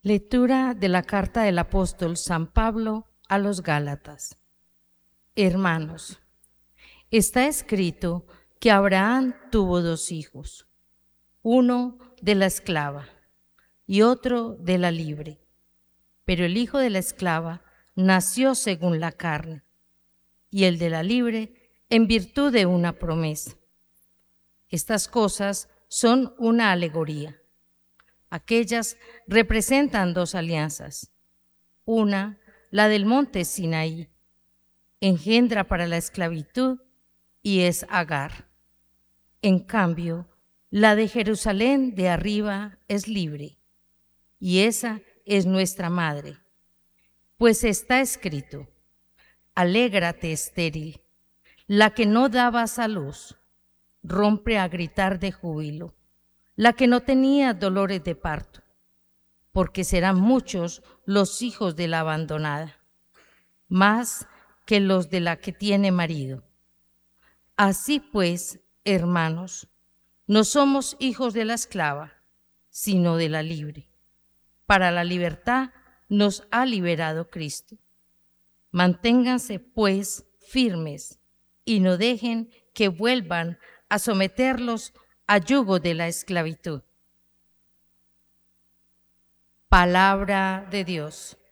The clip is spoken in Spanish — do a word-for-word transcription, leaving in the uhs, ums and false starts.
Lectura de la carta del apóstol San Pablo a los Gálatas. Hermanos, está escrito que Abraham tuvo dos hijos, uno de la esclava y otro de la libre. Pero el hijo de la esclava nació según la carne, y el de la libre en virtud de una promesa. Estas cosas son una alegoría. Aquellas representan dos alianzas. Una, la del monte Sinaí, engendra para la esclavitud y es Agar. En cambio, la de Jerusalén de arriba es libre, y esa es nuestra madre. Pues está escrito: alégrate, estéril, la que no dabas a luz, rompe a gritar de júbilo, la que no tenía dolores de parto, porque serán muchos los hijos de la abandonada, más que los de la que tiene marido. Así pues, hermanos, no somos hijos de la esclava, sino de la libre. Para la libertad nos ha liberado Cristo. Manténganse, pues, firmes y no dejen que vuelvan a someterlos a yugo de la esclavitud. Palabra de Dios.